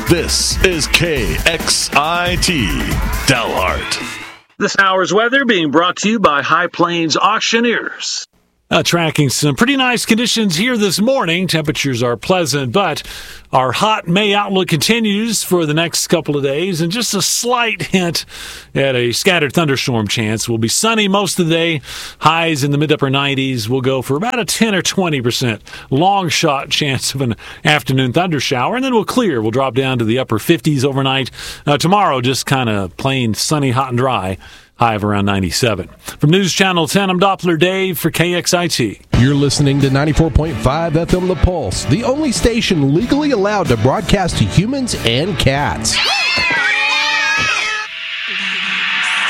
This is KXIT Dalhart. This hour's weather being brought to you by High Plains Auctioneers. Tracking some pretty nice conditions here this morning. Temperatures are pleasant, but our hot May outlook continues for the next couple of days, and just a slight hint at a scattered thunderstorm chance. Will be sunny most of the day. Highs in the mid-upper 90s. We'll go for about a 10 or 20% long shot chance of an afternoon thunder shower, and then we'll clear. We'll drop down to the upper 50s overnight. Tomorrow, just kind of plain sunny, hot, and dry. High of around 97. From News Channel 10, I'm Doppler Dave for KXIT. You're listening to 94.5 FM The Pulse, the only station legally allowed to broadcast to humans and cats.